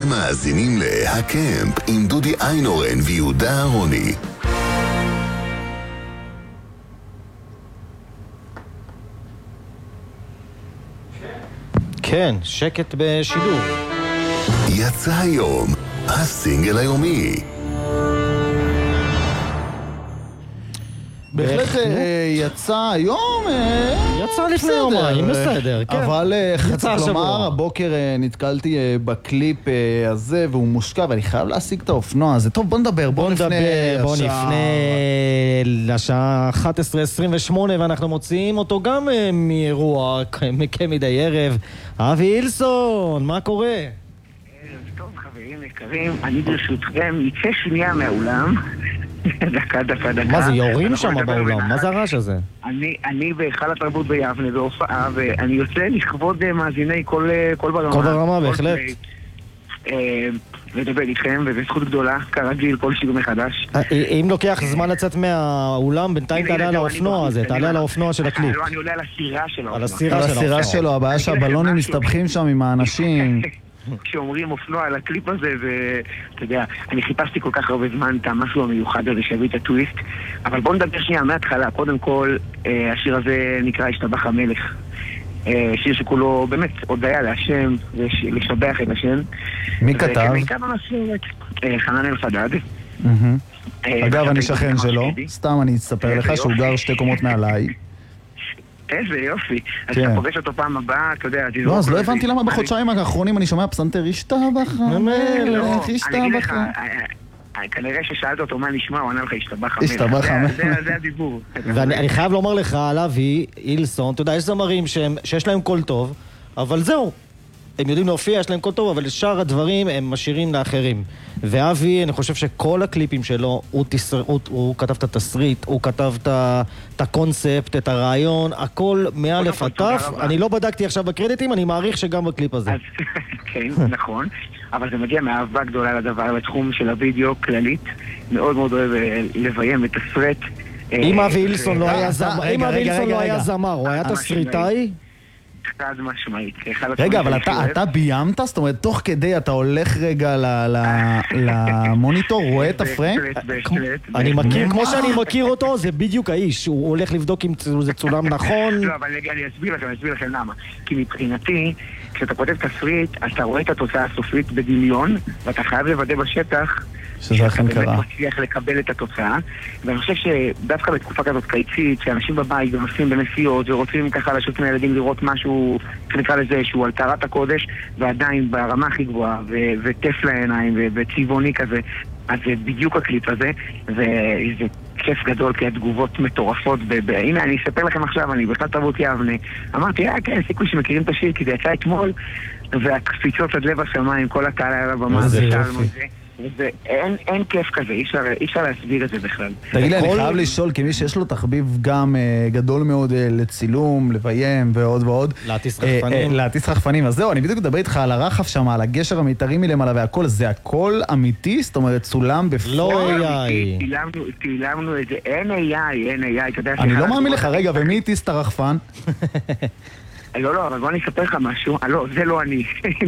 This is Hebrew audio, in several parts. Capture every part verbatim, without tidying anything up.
מאזינים להקמפ עם דודי איינורן ויהודה אהרוני. כן, שקט בשידור. יצא היום הסינגל היומי. בהחלט יצא היום, יצא לפני יומיים, בסדר, כן. אבל חצי לומר, הבוקר נתקלתי בקליפ הזה והוא מושקע, ואני חייב להשיג את האופנוע הזה. טוב, בוא נדבר, בוא נפנה בוא נפנה לשעה אחת עשרה עשרים ושמונה, ואנחנו מוציאים אותו גם מאירוע כמדי ערב. אבי אילסון, מה קורה? ערב טוב חברים יקרים, אני ברשותכם יצא שנייה מהאולם. דקה, דקה, דקה. מה זה, יורים שם באולם? מה זה הרעש הזה? אני, אני בהיכל התרבות ביבנה בהופעה, ואני יוצא לכבוד מאזיני כל, כל ברמה. כל ברמה, בהחלט. לדבר איתכם, וזו זכות גדולה, כרגיל, כל שידור מחדש. אם לוקח זמן לצאת מהאולם, בינתיים תעלה על האופנוע הזה, תעלה על האופנוע של הקליפ. לא, אני עולה על הסירה שלו. על הסירה שלו, הבעיה שהבלונים מסתבכים שם עם האנשים. כשאומרים אופנוע על הקליפ הזה, ואתה יודע, אני חיפשתי כל כך הרבה זמן את המשהו המיוחד הזה שהביא את הטוויסט, אבל בואו נדבר שנייה מההתחלה. קודם כל, השיר הזה נקרא השתבח המלך, שיר שכולו באמת הודיה להשם ולשבח את השם. מי כתב? וכמיטב המסורת, חנן אלפדד. אגב, אני שכן שלו, סתם אני אספר לך שהוא גר שתי קומות מעליי. איזה יופי. אז אתה פוגש אותו פעם הבאה, אתה יודע... לא, אז לא הבנתי למה בחודשיים האחרונים אני שומע פסנתר השתבח המלך, השתבח. כנראה ששאלת אותו מה נשמע, הוא ענה לך השתבח המלך. השתבח המלך. זה הדיבור. ואני חייב לומר לך, על אבי אילסון, אתה יודע, יש זמרים שיש להם קול טוב, אבל זהו. הם יודעים להופיע, יש להם קול טוב, אבל שאר הדברים הם משאירים לאחרים. ואבי, אני חושב שכל הקליפים שלו, הוא, תסר... הוא, הוא כתב את התסריט, הוא כתב את הקונספט, את הרעיון, הכל מאלף עד תף. אני לא בדקתי עכשיו בקרדיטים, אני מעריך שגם בקליפ הזה. אז, כן, נכון. אבל זה מגיע מאהבה גדולה לדבר, לתחום של הוידאו כללית. מאוד מאוד אוהב לביים ותסרט. אם אבי אילסון לא היה זמר, אם אבי אילסון לא היה זמר, הוא היה תסריטאי? חד משמעית. רגע, אבל אתה ביימת? זאת אומרת, תוך כדי אתה הולך רגע למוניטור, רואה את הפריים? אני מכיר, כמו שאני מכיר אותו, זה בדיוק האיש. הוא הולך לבדוק אם זה צולם נכון. לא, אבל אני אסביר לכם, אני אסביר לכם למה. כי מבחינתי, כשאתה כותב תסריט, אתה רואה את התוצאה הסופית בדמיון, ואתה חייב לוודא בשטח שזה אכן קרה. באמת מצליח לקבל את התוצאה. ואני חושב שדווקא בתקופה כזאת קיצית, שאנשים בבית ונוסעים בנסיעות ורוצים ככה לשוט מהילדים לראות משהו, שנקרא לזה, שהוא על טהרת הקודש, ועדיין ברמה הכי גבוהה, וטף לעיניים, וצבעוני כזה, אז זה בדיוק הקליפ הזה, וזה כיף גדול, כי התגובות מטורפות. הנה, אני אספר לכם עכשיו, אני בכלל תרבות יבנה. אמרתי, אה, כן, סיכוי שמכירים את השיר, כי זה יצא אתמול, והקפיצות עד לב השמיים, כל הקהל היה לבמה, ושאלנו את זה. ואין, אין כיף כזה, אי אפשר, אי אפשר להסביר את זה בכלל. תגיד לי, אני חייב לשאול, כמי שיש לו תחביב גם uh, גדול מאוד uh, לצילום, לביים ועוד ועוד. להטיס רחפנים. Uh, uh, להטיס רחפנים. אז זהו, אני בדיוק מדבר איתך על הרחף שם, על הגשר המיתרי מלמעלה והכל, זה הכל אמיתי? זאת אומרת, צולם בפריים? לא איי איי. תילמנו את זה, אין איי איי, אין איי איי. אני לא מאמין לך, רגע, ומי הטיס את הרחפן? לא, לא, אבל בוא אני אספר לך משהו. לא, זה לא אני.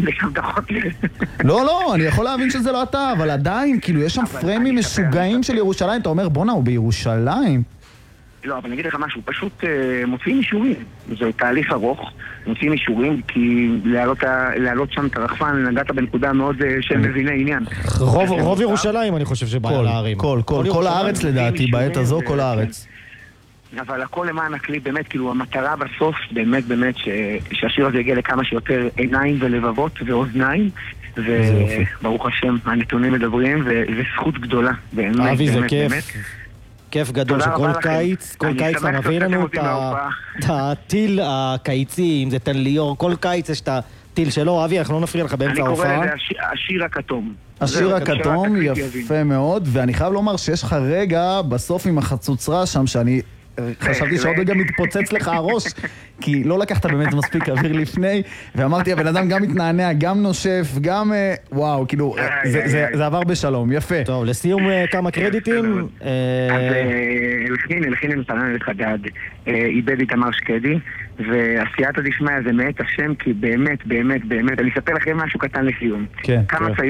לא, לא, אני יכול להבין שזה לא אתה, אבל עדיין, כאילו, יש שם פריימים משוגעים של ירושלים. אתה אומר, בונה, הוא בירושלים? לא, אבל אני אגיד לך משהו. פשוט מוציאים אישורים. זה תהליך ארוך. מוציאים אישורים, כי להעלות שם את הרחפן, נגעת בנקודה מאוד של מביני עניין. רוב ירושלים, אני חושב שבא להרים. כל, כל, כל הארץ לדעתי, בעת הזו, כל הארץ. אבל הכל למען הקליפ, באמת, כאילו, המטרה בסוף, באמת, באמת, שהשיר הזה יגיע לכמה שיותר עיניים ולבבות ואוזניים, וברוך השם, הנתונים מדברים, וזה זכות גדולה, באמת, אבי, זה כיף. כיף גדול שכל קיץ, כל קיץ אתה מביא לנו את הטיל הקיצי, אם זה תן ליאור, כל קיץ יש את הטיל שלו. אבי, אנחנו לא נפריע לך באמצע ההופעה. אני קורא לזה השיר הכתום. השיר הכתום, יפה מאוד, ואני חייב לומר שיש לך רגע בסוף עם החצוצרה שם, שאני חשבתי שעוד רגע מתפוצץ לך הראש, כי לא לקחת באמת מספיק אוויר לפני, ואמרתי, הבן אדם גם מתנענע, גם נושף, גם, וואו, כאילו, זה עבר בשלום, יפה. טוב, לסיום כמה קרדיטים. אז אלחין, אלחין אלפדד חדד, איבד איתמר שקדי, ועשיית הדשמיא זה מאת השם, כי באמת, באמת, באמת, אני אספר לכם משהו קטן לסיום. כן.